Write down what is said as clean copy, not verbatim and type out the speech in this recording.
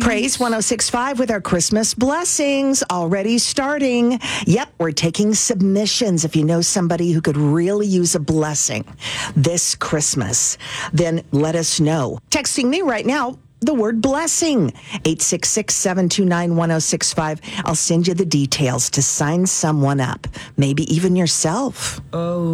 Praise 106.5 with our Christmas blessings already starting. Yep, we're taking submissions. If you know somebody who could really use a blessing this Christmas, then let us know. Texting me right now, the word blessing, 866-729-1065. I'll send you the details to sign someone up, maybe even yourself.